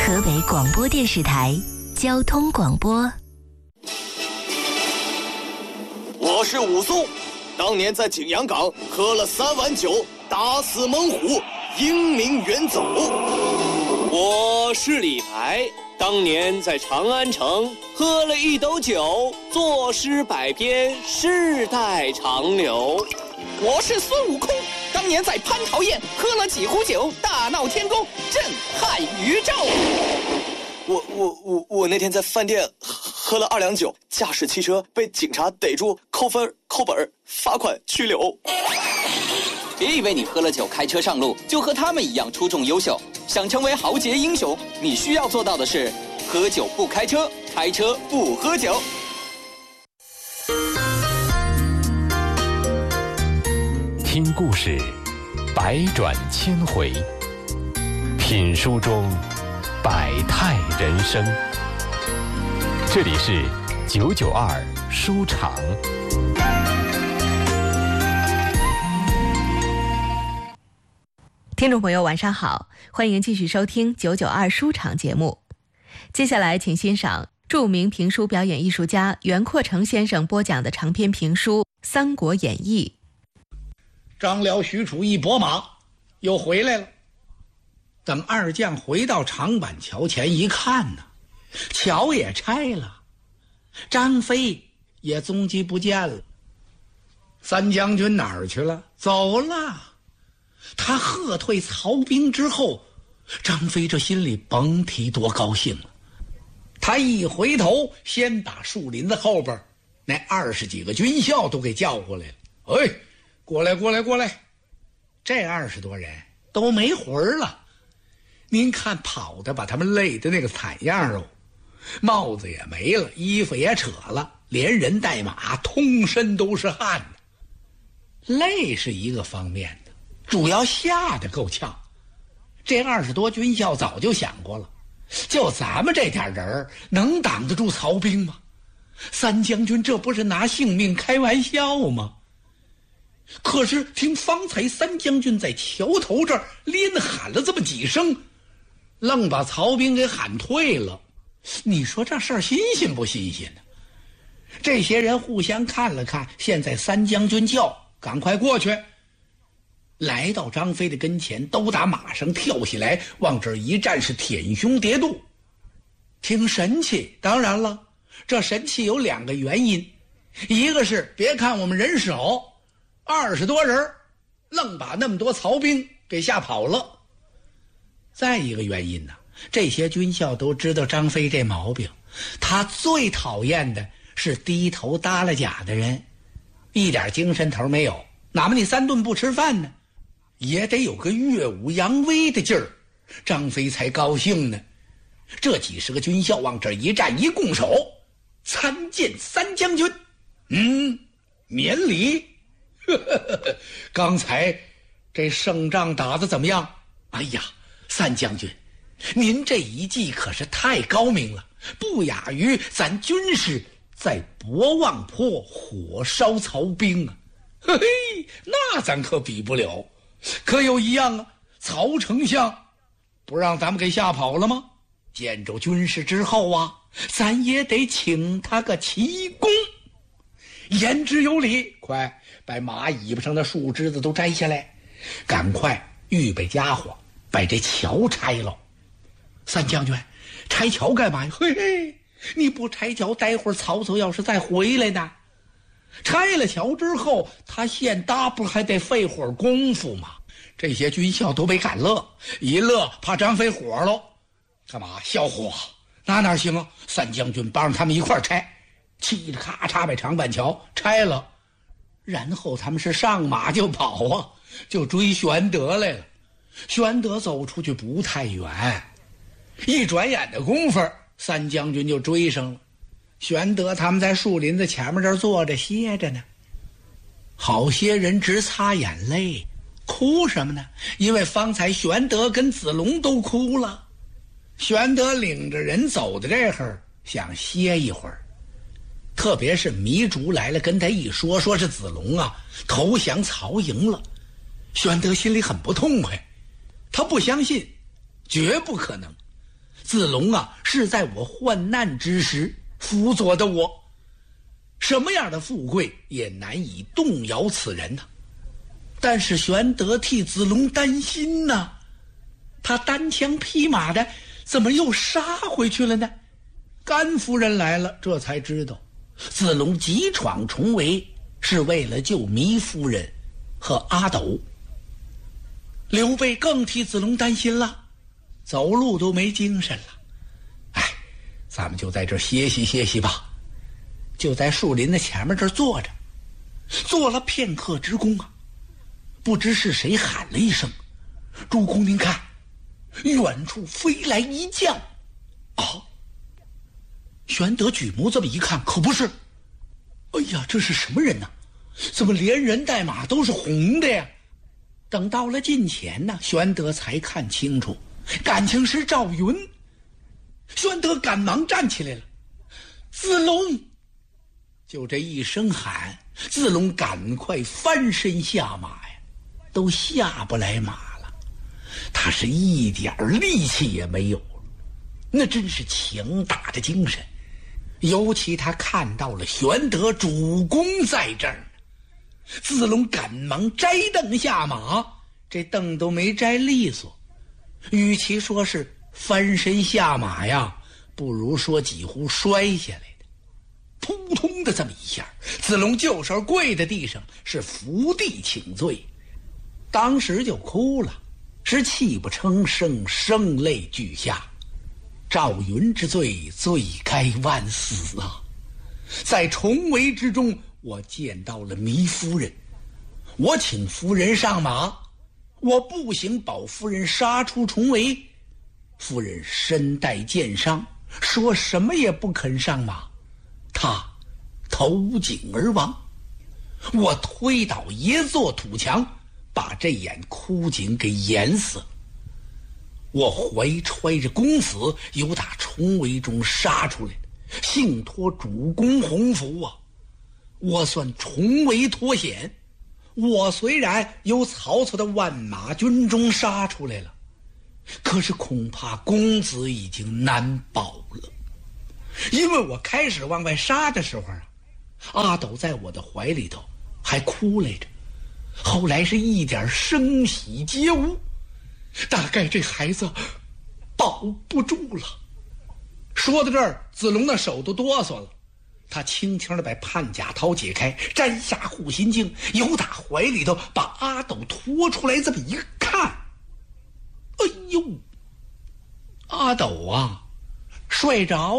河北广播电视台交通广播。 我是武松，当年在景阳冈喝了3碗酒，打死猛虎，英名远走。 我是李白，当年在长安城喝了1斗酒，作诗百篇，世代长流。 我是孙悟空，当年在蟠桃宴喝了几壶酒，大闹天宫，震撼宇宙。 我那天在饭店喝了2两酒，驾驶汽车被警察逮住，扣分、扣本、罚款、拘留。 别以为你喝了酒开车上路就和他们一样出众优秀，想成为豪杰英雄，你需要做到的是喝酒不开车，开车不喝酒。 听故事，百转千回；品书中，百态人生。这里是992书场。 听众朋友晚上好，欢迎继续收听992书场节目。接下来请欣赏著名评书表演艺术家袁阔成先生播讲的长篇评书《三国演义》。 张辽、许褚一拨马又回来了。等二将回到长板桥前一看呢，桥也拆了，张飞也踪迹不见了。三将军哪儿去了？走了。他喝退曹兵之后，张飞这心里甭提多高兴了。他一回头，先把树林子后边那20几个军校都给叫过来了。哎，过来过来过来！这20多人都没魂了，您看跑的把他们累的那个惨样哦，帽子也没了，衣服也扯了，连人带马通身都是汗呢。累是一个方面的，主要吓得够呛。这20多军校早就想过了，就咱们这点人能挡得住曹兵吗？三将军这不是拿性命开玩笑吗？可是听方才三将军在桥头这儿连喊了这么几声，愣把曹兵给喊退了。你说这事儿新鲜不新鲜呢？这些人互相看了看，现在三将军叫，赶快过去。来到张飞的跟前，都打马上跳起来，往这儿一站，是舔胸叠肚。挺神气，当然了，这神气有2个原因，一个是别看我们人少，20多人愣把那么多曹兵给吓跑了。再一个原因呢，这些军校都知道张飞这毛病，他最讨厌的是低头耷拉甲的人，一点精神头没有，哪怕你3顿不吃饭呢，也得有个耀武扬威的劲儿，张飞才高兴呢。这几十个军校往这一站，一拱手，参见三将军。免礼。刚才这胜仗打得怎么样？哎呀，三将军，您这一计可是太高明了，不亚于咱军士在博望坡火烧曹兵啊！嘿嘿，那咱可比不了。可有一样啊，曹丞相不让咱们给吓跑了吗？见着军士之后啊，咱也得请他个奇功。言之有理，快把马尾巴上的树枝子都摘下来，赶快预备家伙，把这桥拆了。三将军，拆桥干嘛呀？嘿嘿，你不拆桥，待会儿曹操要是再回来呢？拆了桥之后，他现搭不还得费会儿功夫吗？这些军校都没敢乐，一乐怕张飞火了。干嘛消火？那哪行啊？三将军帮着他们一块儿拆，嘁哩咔嚓把长板桥拆了，然后他们是上马就跑啊，就追玄德来了。玄德走出去不太远，一转眼的功夫，三将军就追上了。玄德他们在树林子前面这儿坐着歇着呢，好些人直擦眼泪。哭什么呢？因为方才玄德跟子龙都哭了。玄德领着人走的这会儿，想歇一会儿，特别是糜竺来了跟他一说，说是子龙啊投降曹营了，玄德心里很不痛快，他不相信，绝不可能。 子龙啊，是在我患难之时辅佐的我，什么样的富贵也难以动摇此人呐。但是玄德替子龙担心呐，他单枪匹马的怎么又杀回去了呢？甘夫人来了，这才知道子龙急闯重围是为了救糜夫人和阿斗。刘备更替子龙担心了，走路都没精神了。哎，咱们就在这儿歇息歇息吧。就在树林的前面这儿坐着，坐了片刻之功啊，不知是谁喊了一声：“主公您看，远处飞来一将。”啊！玄德举目这么一看，可不是。哎呀，这是什么人呢？怎么连人带马都是红的呀？等到了近前呢，玄德才看清楚，感情是赵云。玄德赶忙站起来了：“子龙！”就这一声喊，子龙赶快翻身下马呀，都下不来马了。他是一点力气也没有了，那真是强大的精神。尤其他看到了玄德主公在这儿，子龙赶忙摘凳下马，这凳都没摘利索。与其说是翻身下马呀，不如说几乎摔下来的。扑通的这么一下，子龙就身跪在地上，是伏地请罪，当时就哭了，是泣不成声，声泪俱下。赵云之罪，罪该万死啊！在重围之中，我见到了糜夫人，我请夫人上马，我步行保夫人杀出重围，夫人身带箭伤，说什么也不肯上马，她投井而亡。我推倒一座土墙，把这眼枯井给淹死了。我怀揣着公子，由打重围中杀出来的，幸托主公洪福啊！我算重围脱险。我虽然由曹操的万马军中杀出来了，可是恐怕公子已经难保了。因为我开始往外杀的时候啊，阿斗在我的怀里头还哭来着，后来是一点声息皆无，大概这孩子保不住了。说到这儿，子龙的手都哆嗦了，他轻轻地把判甲套解开，摘下护心镜，由打怀里头把阿斗拖出来，这么一看，哎呦，阿斗啊，睡着